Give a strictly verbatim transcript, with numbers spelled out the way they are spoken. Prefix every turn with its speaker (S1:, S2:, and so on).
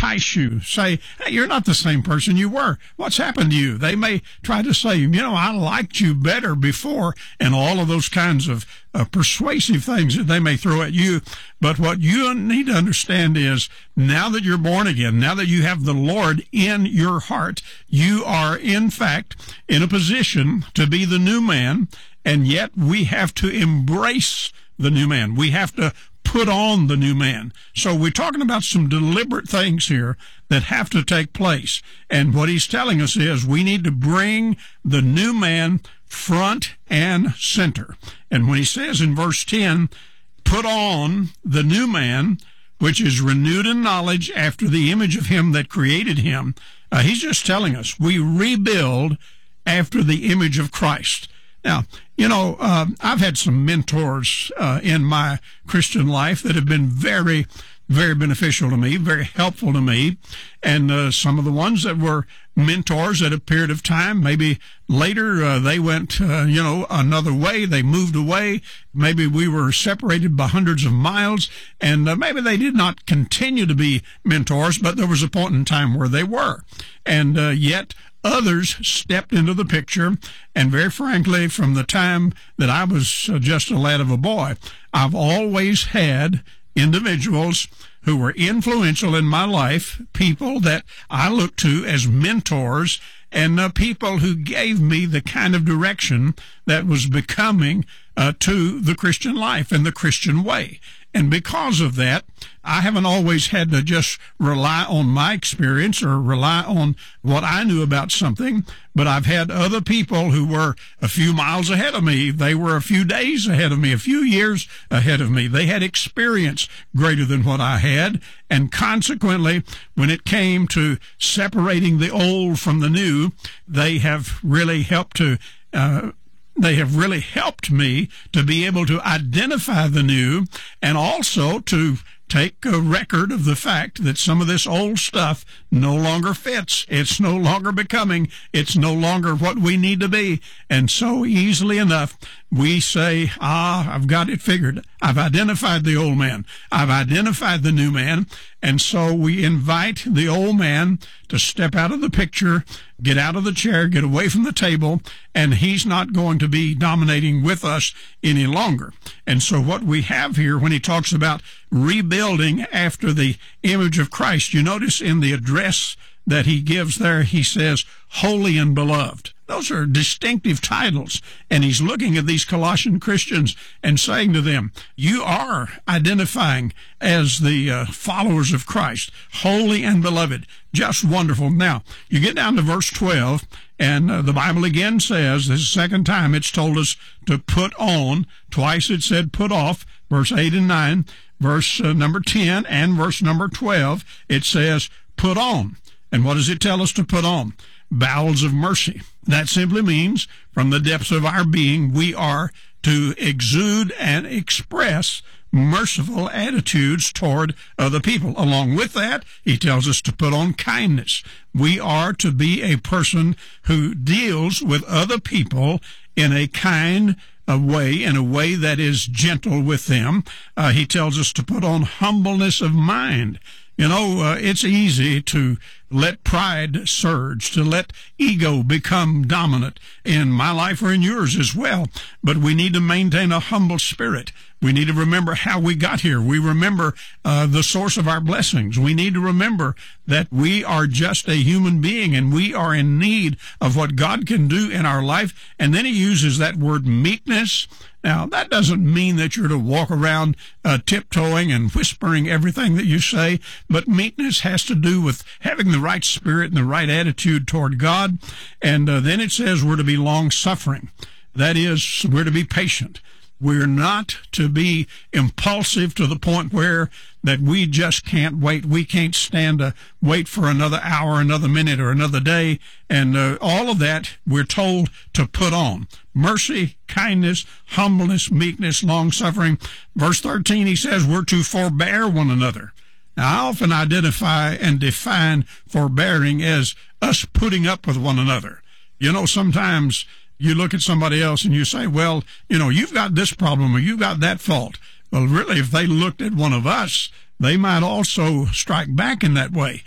S1: entice you, say, hey, you're not the same person you were. What's happened to you? They may try to say, you know, I liked you better before, and all of those kinds of uh, persuasive things that they may throw at you. But what you need to understand is, now that you're born again, now that you have the Lord in your heart, you are, in fact, in a position to be the new man, and yet we have to embrace the new man. We have to put on the new man. So we're talking about some deliberate things here that have to take place. And what he's telling us is we need to bring the new man front and center. And when he says in verse ten, put on the new man, which is renewed in knowledge after the image of him that created him, uh, he's just telling us we rebuild after the image of Christ. Now, you know, uh, I've had some mentors uh, in my Christian life that have been very, very beneficial to me, very helpful to me. And uh, some of the ones that were mentors at a period of time, maybe later uh, they went, uh, you know, another way. They moved away. Maybe we were separated by hundreds of miles. And uh, maybe they did not continue to be mentors, but there was a point in time where they were. And uh, yet others stepped into the picture, and very frankly, from the time that I was uh, just a lad of a boy, I've always had individuals who were influential in my life, people that I looked to as mentors, and uh, people who gave me the kind of direction that was becoming uh, to the Christian life and the Christian way. And because of that, I haven't always had to just rely on my experience or rely on what I knew about something, but I've had other people who were a few miles ahead of me. They were a few days ahead of me, a few years ahead of me. They had experience greater than what I had, and consequently, when it came to separating the old from the new, they have really helped to uh, They have really helped me to be able to identify the new, and also to take a record of the fact that some of this old stuff no longer fits. It's no longer becoming. It's no longer what we need to be. And so easily enough, we say, ah, I've got it figured. I've identified the old man. I've identified the new man. And so we invite the old man to step out of the picture, get out of the chair, get away from the table, and he's not going to be dominating with us any longer. And so what we have here when he talks about rebuilding after the image of Christ, you notice in the address that he gives there, he says, holy and beloved. Those are distinctive titles. And he's looking at these Colossian Christians and saying to them, you are identifying as the uh, followers of Christ, holy and beloved. Just wonderful. Now, you get down to verse twelve, and uh, the Bible again says, this is the second time it's told us to put on. Twice it said put off, verse eight and nine. Verse uh, number ten and verse number twelve, it says put on. And what does it tell us to put on? Bowels of mercy. That simply means from the depths of our being, we are to exude and express merciful attitudes toward other people. Along with that, he tells us to put on kindness. We are to be a person who deals with other people in a kind a way, in a way that is gentle with them. Uh, he tells us to put on humbleness of mind. You know, uh, it's easy to let pride surge, to let ego become dominant in my life or in yours as well. But we need to maintain a humble spirit. We need to remember how we got here. We remember uh, the source of our blessings. We need to remember that we are just a human being and we are in need of what God can do in our life. And then he uses that word meekness. Now, that doesn't mean that you're to walk around uh, tiptoeing and whispering everything that you say, but meekness has to do with having the right spirit and the right attitude toward God. And uh, then it says we're to be long-suffering. That is, we're to be patient. We're not to be impulsive to the point where that we just can't wait. We can't stand to wait for another hour, another minute, or another day. And uh, all of that we're told to put on. Mercy, kindness, humbleness, meekness, long-suffering. Verse thirteen, he says we're to forbear one another. Now, I often identify and define forbearing as us putting up with one another. You know, sometimes you look at somebody else and you say, well, you know, you've got this problem or you've got that fault. Well, really, if they looked at one of us, they might also strike back in that way.